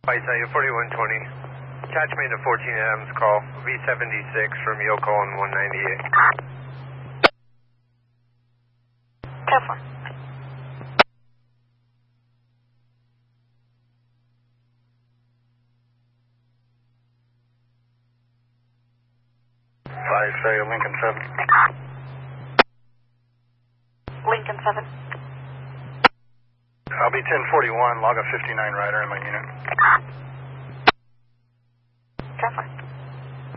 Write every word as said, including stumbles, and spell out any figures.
Isaiah forty-one twenty. Catch me to fourteen Adams call. V seventy-six from Yoko on one ninety-eight. Careful. Five, say Lincoln seven. Lincoln seven. I'll be ten forty-one, log a fifty-nine rider in my unit. Careful.